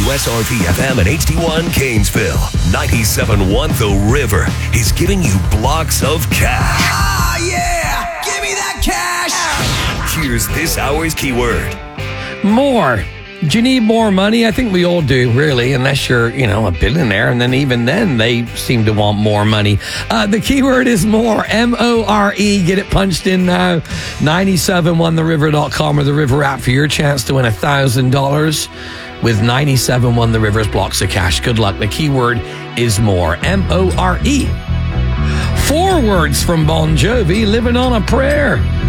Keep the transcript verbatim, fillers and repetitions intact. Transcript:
S R P F M and H D one Gainesville. ninety-seven point one The River is giving you blocks of cash. Ah, yeah! Give me that cash! Here's this hour's keyword. More. Do you need more money? I think we all do, really, unless you're, you know, a billionaire. And then even then, they seem to want more money. Uh, the keyword is more. M O R E. Get it punched in now. ninety-seven one the river dot com or the River app for your chance to win one thousand dollars with ninety-seven one The River's blocks of cash. Good luck. The keyword is more. M O R E. Four words from Bon Jovi, Living on a Prayer.